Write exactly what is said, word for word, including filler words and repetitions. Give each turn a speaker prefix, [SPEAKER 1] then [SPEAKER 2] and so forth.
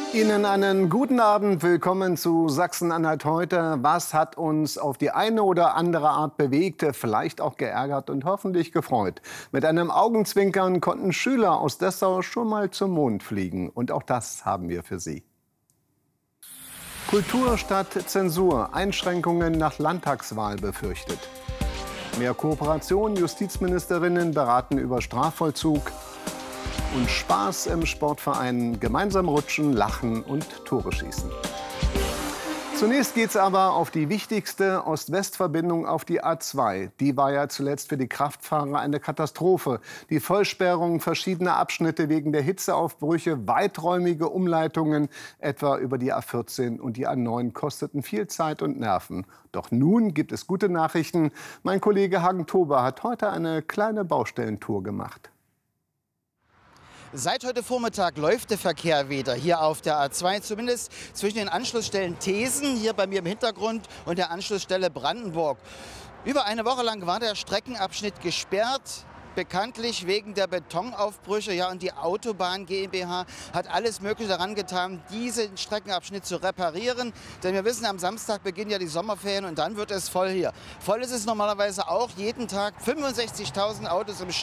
[SPEAKER 1] Ihnen einen guten Abend. Willkommen zu Sachsen-Anhalt heute. Was hat uns auf die eine oder andere Art bewegt, vielleicht auch geärgert und hoffentlich gefreut? Mit einem Augenzwinkern konnten Schüler aus Dessau schon mal zum Mond fliegen. Und auch das haben wir für Sie. Kultur statt Zensur. Einschränkungen nach Landtagswahl befürchtet. Mehr Kooperation. Justizministerinnen beraten über Strafvollzug. Und Spaß im Sportverein, gemeinsam rutschen, lachen und Tore schießen. Zunächst geht's aber auf die wichtigste Ost-West-Verbindung, auf die A zwei. Die war ja zuletzt für die Kraftfahrer eine Katastrophe. Die Vollsperrung verschiedener Abschnitte wegen der Hitzeaufbrüche, weiträumige Umleitungen, etwa über die A vierzehn und die A neun, kosteten viel Zeit und Nerven. Doch nun gibt es gute Nachrichten. Mein Kollege Hagen Tober hat heute eine kleine Baustellentour gemacht.
[SPEAKER 2] Seit heute Vormittag läuft der Verkehr wieder hier auf der A zwei, zumindest zwischen den Anschlussstellen Thesen, hier bei mir im Hintergrund, und der Anschlussstelle Brandenburg. Über eine Woche lang war der Streckenabschnitt gesperrt. Bekanntlich wegen der Betonaufbrüche. Ja, und die Autobahn GmbH hat alles Mögliche daran getan, diesen Streckenabschnitt zu reparieren. Denn wir wissen, am Samstag beginnen ja die Sommerferien und dann wird es voll hier. Voll ist es normalerweise auch jeden Tag. fünfundsechzigtausend Autos im